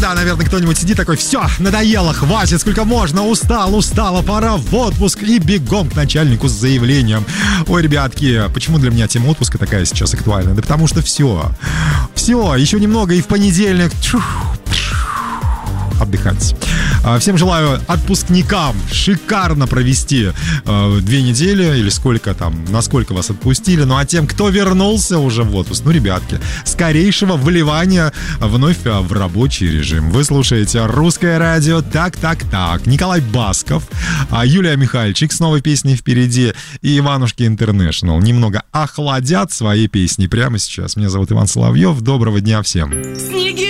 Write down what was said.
да, наверное, кто-нибудь сидит такой: все, надоело, хватит, сколько можно, устала, пора в отпуск и бегом к начальнику с заявлением. Ой, ребятки, почему для меня тема отпуска такая сейчас актуальная? Да потому что все, еще немного и в понедельник отдыхать. Всем желаю отпускникам шикарно провести 2 недели или сколько там, насколько вас отпустили. Ну а тем, кто вернулся уже в отпуск, ребятки, скорейшего вливания вновь в рабочий режим. Вы слушаете Русское радио «Так». Николай Басков, Юлия Михальчик с новой песней впереди и Иванушки Интернешнл немного охладят свои песни прямо сейчас. Меня зовут Иван Соловьев. Доброго дня всем. Снеги